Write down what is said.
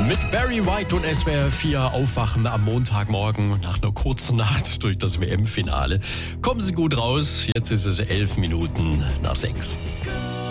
Mit Barry White und SWR 4 aufwachen am Montagmorgen nach einer kurzen Nacht durch das WM-Finale. Kommen Sie gut raus, jetzt ist es 11 Minuten nach 6.